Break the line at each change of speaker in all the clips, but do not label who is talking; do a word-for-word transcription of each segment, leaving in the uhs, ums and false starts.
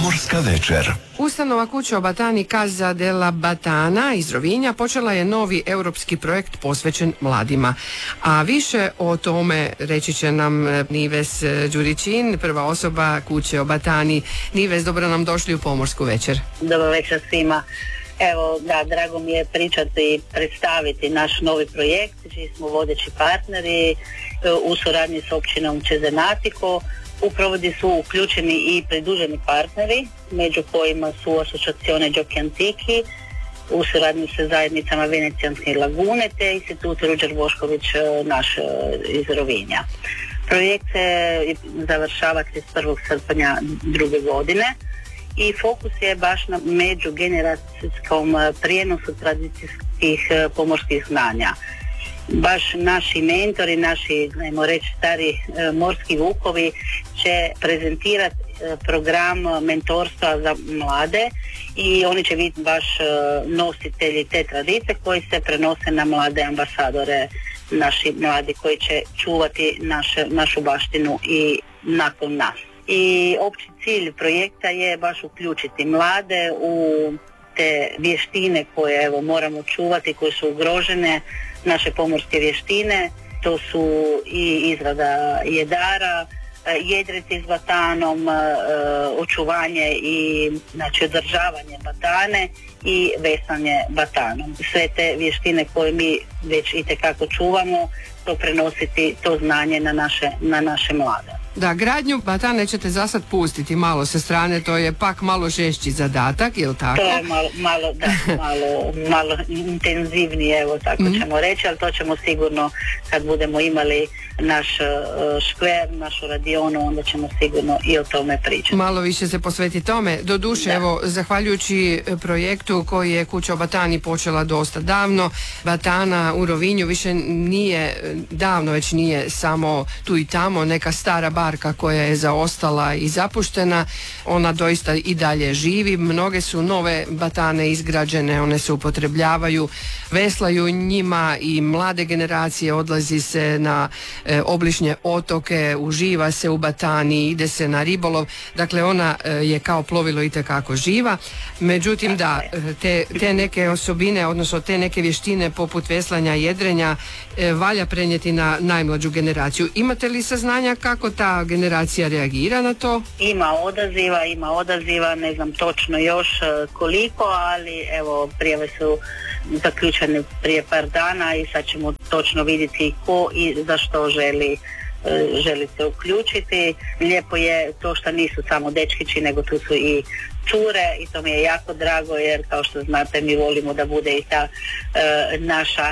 Pomorska večer.
Ustanova Kuće Batani Casa della Batana iz Rovinja počela je novi europski projekt posvećen mladima. A više o tome reći će nam Nives Đurićin, prva osoba Kuće Batani. Nives, dobro nam došli u Pomorsku večer.
Dobar večer svima. Evo, da, drago mi je pričati i predstaviti naš novi projekt, čiji smo vodeći partneri u suradnji s općinom Cesenatico. U provodi su uključeni i pridruženi partneri, među kojima su Asociazione Giochi Antichi, u suradnji sa zajednicama Venecijanske lagune, te Institut Ruđer Bošković, naš iz Rovinja. Projekt se završava trideset prvog srpnja druge godine i fokus je baš na međugeneracijskom prijenosu tradicijskih pomorskih znanja. Baš naši mentori, naši, ajmo reći, stari e, morski vukovi će prezentirati e, program mentorstva za mlade i oni će biti baš e, nositelji te tradicije koji se prenose na mlade ambasadore, naši mladi koji će čuvati naše, našu baštinu i nakon nas. I opći cilj projekta je baš uključiti mlade u te vještine koje evo moramo čuvati, koje su ugrožene, naše pomorske vještine. To su i izrada jedara, jedriti s batanom, očuvanje i znači održavanje batane i vesanje batanom. Sve te vještine koje mi već itekako čuvamo, to prenositi to znanje na naše, na naše mlade.
Da, gradnju batane ćete za sad pustiti malo sa strane, to je pak malo žešći zadatak, je li tako?
To je malo, malo, da, malo, malo intenzivnije, evo tako mm-hmm. ćemo reći, ali to ćemo sigurno kad budemo imali naš uh, škver, našu radionu, onda ćemo sigurno i o tome pričati.
Malo više se posveti tome. Doduše, evo, zahvaljujući projektu koji je Kuća Batani počela dosta davno, batana u Rovinju više nije, davno već nije samo tu i tamo neka stara barka koja je zaostala i zapuštena, ona doista i dalje živi. Mnoge su nove batane izgrađene, one se upotrebljavaju, veslaju njima i mlade generacije, odlazi se na e, obližnje otoke, uživa se u batani, ide se na ribolov, dakle ona e, je kao plovilo itekako živa. Međutim da, te, te neke osobine, odnosno te neke vještine poput veslanja i jedrenja e, valja prenijeti na najmlađu generaciju. Imate li saznanja kako ta generacija reagira na to?
Ima odaziva, ima odaziva, ne znam točno još koliko, ali evo prijave su zaključene prije par dana i sad ćemo točno vidjeti ko i za što želi želi se uključiti. Lijepo je to što nisu samo dečkići, nego tu su i cure i to mi je jako drago jer kao što znate mi volimo da bude i ta e, naša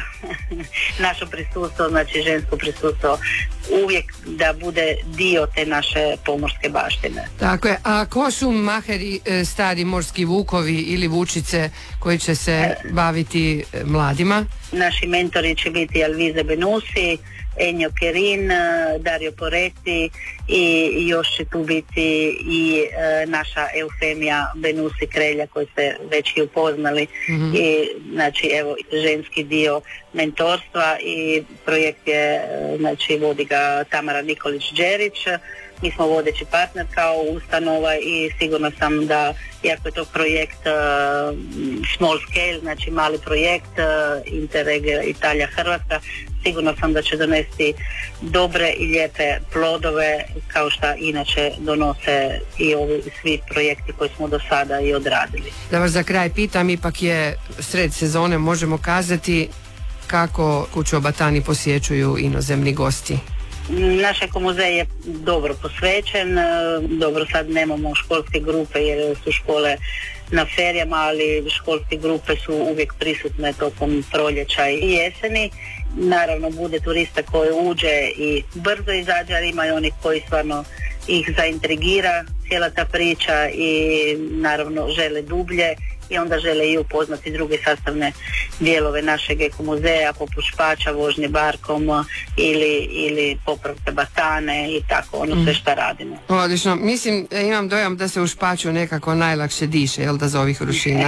naše prisustvo, znači žensko prisustvo uvijek da bude dio te naše pomorske baštine.
Tako je, a ko su maheri stari morski vukovi ili vučice koji će se e, baviti mladima?
Naši mentori će biti Alvise Benusi, Ennio Kerin, Dario Poretti i još će tu biti i e, naša Eufemija Benusi Krelja koji ste već i upoznali mm-hmm. i znači evo ženski dio mentorstva i projekt je znači vodi ga Tamara Nikolić-Đerić. Mi smo vodeći partner kao ustanova i sigurno sam da, iako je to projekt uh, small scale, znači mali projekt uh, Interreg Italija-Hrvatska, sigurno sam da će donesti dobre i lijepe plodove kao što inače donose i ovi svi projekti koji smo do sada i odradili.
Da vas za kraj pitam, ipak je sred sezone, možemo kazati kako Kuću Batani posjećuju inozemni gosti.
Naš ekomuzej je dobro posvećen, dobro sad nemamo školske grupe jer su škole na ferijama, ali školske grupe su uvijek prisutne tokom proljeća i jeseni. Naravno bude turista koji uđe i brzo izađe, ali ima i onih koji stvarno ih zaintrigira cijela ta priča i naravno žele dublje i onda žele i upoznati druge sastavne dijelove našeg ekomuzeja poput špača, vožnje barkom ili, ili popravke batane i tako ono sve što radimo.
Odlično, mislim, imam dojam da se u špaču nekako najlakše diše, jel da, za ovih rušina?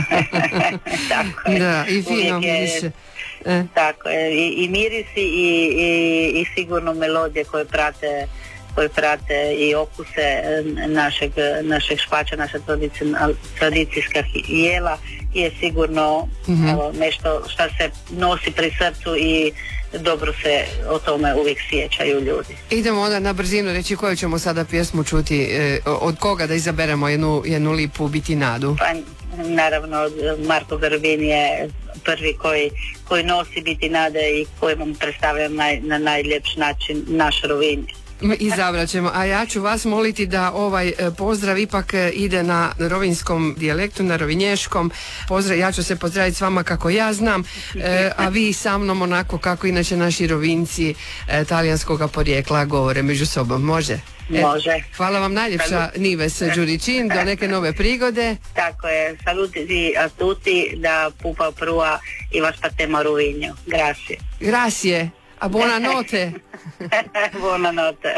Tako je.
Da, i fino diše.
E. Tako je, i, i mirisi i, i, i sigurno melodije koje prate koji prate i okuse našeg, našeg špača, naša tradicijska jela je sigurno mm-hmm. evo, nešto što se nosi pri srcu i dobro se o tome uvijek sjećaju ljudi.
Idemo onda na brzinu reći koju ćemo sada pjesmu čuti, e, od koga da izaberemo jednu, jednu lipu biti nadu?
Pa naravno Marko Grbin je prvi koji, koji nosi biti nade i koji vam predstavlja naj, na najljepši način naš Rovinj.
Izabrat ćemo, a ja ću vas moliti da ovaj pozdrav ipak ide na rovinjskom dijalektu, na rovinješkom. Pozdrav, ja ću se pozdraviti s vama kako ja znam, a vi sa mnom onako kako inače naši Rovinjci talijanskog porijekla govore među sobom. Može?
Može.
E, hvala vam najljepša Nives Đuričin, do neke nove prigode.
Tako je, saluti a tutti da pupa prua i vas patema Rovinju. Grazie.
Grazie. A buonanotte.
Buonanotte.